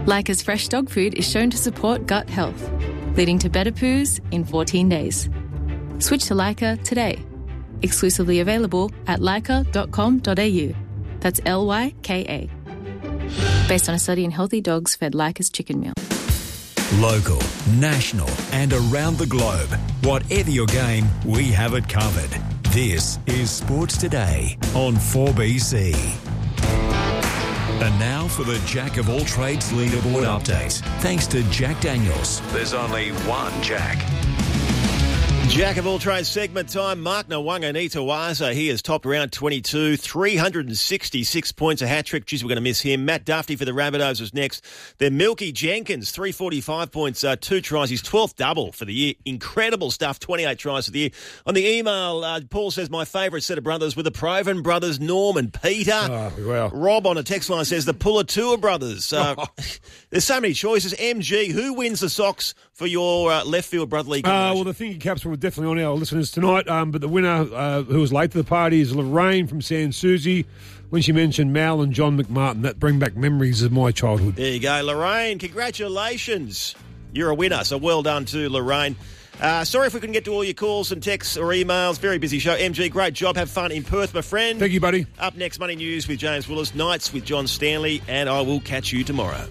Leica's fresh dog food is shown to support gut health, leading to better poos in 14 days. Switch to Leica today. Exclusively available at leica.com.au. That's Lyka. Based on a study in healthy dogs fed Leica's chicken meal. Local, national and around the globe. Whatever your game, we have it covered. This is Sports Today on 4BC. And now for the Jack of all trades leaderboard update. Thanks to Jack Daniels. There's only one Jack. Jack of all trades segment time. Mark Nwanganitawaza, he has topped round 22, 366 points, a hat-trick. Geez, we're going to miss him. Matt Duffy for the Rabbitohs was next. Then Milky Jenkins, 345 points, 2 tries, his 12th double for the year. Incredible stuff, 28 tries for the year. On the email, Paul says, my favourite set of brothers were the Proven brothers, Norm and Peter. Oh, wow. Rob on a text line says the Pulatua brothers. There's so many choices. MG, who wins the socks for your left field brotherly combination? Well, the thinking caps were definitely on our listeners tonight, but the winner who was late to the party is Lorraine from Sans Souci. When she mentioned Mal and John McMartin, that bring back memories of my childhood. There you go, Lorraine. Congratulations. You're a winner, so well done to Lorraine. Sorry if we couldn't get to all your calls and texts or emails. Very busy show. MG, great job. Have fun in Perth, my friend. Thank you, buddy. Up next, Money News with James Willis, Nights with John Stanley, and I will catch you tomorrow.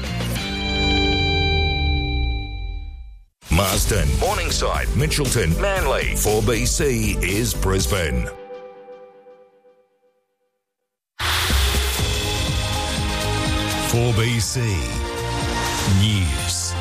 Marsden, Morningside, Mitchelton, Manly. 4BC is Brisbane. .4BC News.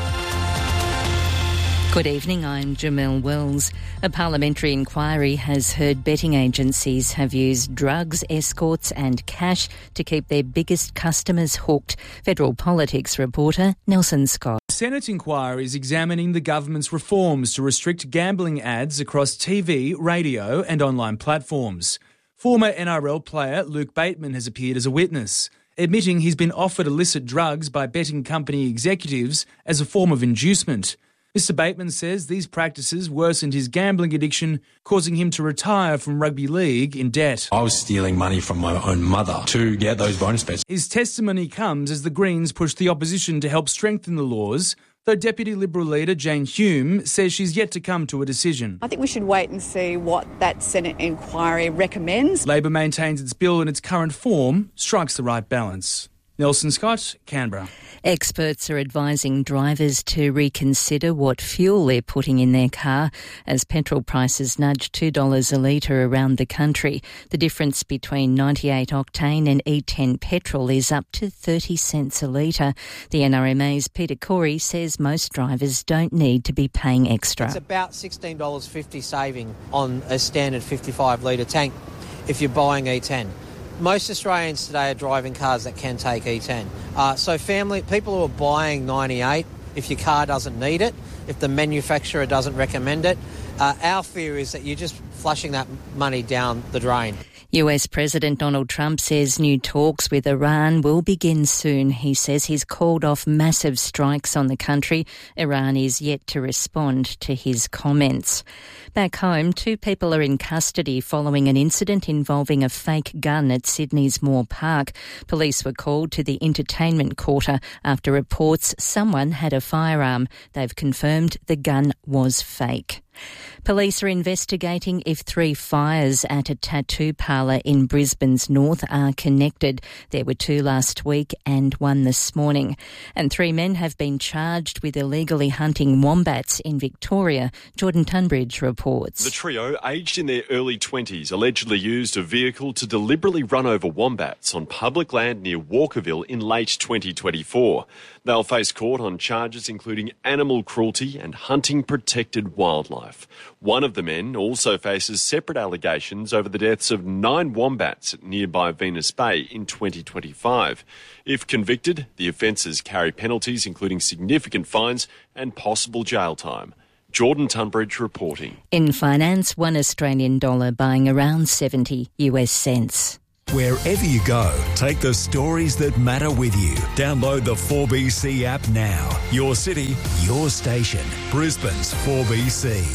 Good evening, I'm Jamelle Wells. A parliamentary inquiry has heard betting agencies have used drugs, escorts and cash to keep their biggest customers hooked. Federal Politics reporter Nelson Scott. The Senate inquiry is examining the government's reforms to restrict gambling ads across TV, radio and online platforms. Former NRL player Luke Bateman has appeared as a witness, admitting he's been offered illicit drugs by betting company executives as a form of inducement. Mr. Bateman says these practices worsened his gambling addiction, causing him to retire from rugby league in debt. I was stealing money from my own mother to get those bonus bets. His testimony comes as the Greens push the opposition to help strengthen the laws, though Deputy Liberal leader Jane Hume says she's yet to come to a decision. I think we should wait and see what that Senate inquiry recommends. Labor maintains its bill in its current form strikes the right balance. Nelson Scott, Canberra. Experts are advising drivers to reconsider what fuel they're putting in their car as petrol prices nudge $2 a litre around the country. The difference between 98 octane and E10 petrol is up to 30 cents a litre. The NRMA's Peter Corey says most drivers don't need to be paying extra. It's about $16.50 saving on a standard 55-litre tank if you're buying E10. Most Australians today are driving cars that can take E10. So people who are buying 98, if your car doesn't need it, if the manufacturer doesn't recommend it, our fear is that you're just flushing that money down the drain. US President Donald Trump says new talks with Iran will begin soon. He says he's called off massive strikes on the country. Iran is yet to respond to his comments. Back home, 2 people are in custody following an incident involving a fake gun at Sydney's Moore Park. Police were called to the entertainment quarter after reports someone had a firearm. They've confirmed the gun was fake. Police are investigating if 3 fires at a tattoo parlour in Brisbane's north are connected. There were 2 last week and 1 this morning. And 3 men have been charged with illegally hunting wombats in Victoria. Jordan Tunbridge reports. The trio, aged in their early 20s, allegedly used a vehicle to deliberately run over wombats on public land near Walkerville in late 2024. They'll face court on charges including animal cruelty and hunting protected wildlife. One of the men also faces separate allegations over the deaths of 9 wombats at nearby Venus Bay in 2025. If convicted, the offences carry penalties including significant fines and possible jail time. Jordan Tunbridge reporting. In finance, $1 Australian dollar buying around 70 US cents. Wherever you go, take the stories that matter with you. Download the 4BC app now. Your city, your station. Brisbane's 4BC.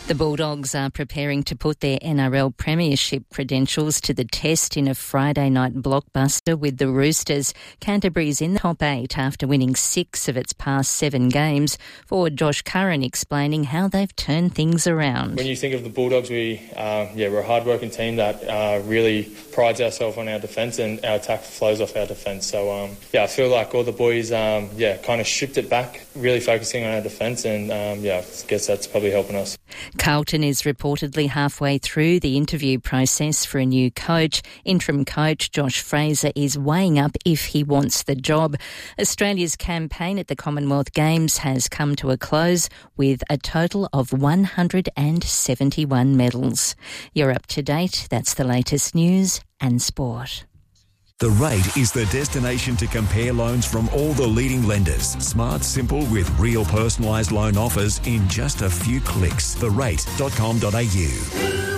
The Bulldogs are preparing to put their NRL Premiership credentials to the test in a Friday night blockbuster with the Roosters. Canterbury's in the top 8 after winning 6 of its past 7 games. Forward Josh Curran explaining how they've turned things around. When you think of the Bulldogs, we're a hard-working team that really prides ourselves on our defence, and our attack flows off our defence. So, I feel like all the boys, kind of stripped it back, really focusing on our defence, and, I guess that's probably helping us. Carlton is reportedly halfway through the interview process for a new coach. Interim coach Josh Fraser is weighing up if he wants the job. Australia's campaign at the Commonwealth Games has come to a close with a total of 171 medals. You're up to date. That's the latest news and sport. The Rate is the destination to compare loans from all the leading lenders. Smart, simple, with real personalised loan offers in just a few clicks. therate.com.au.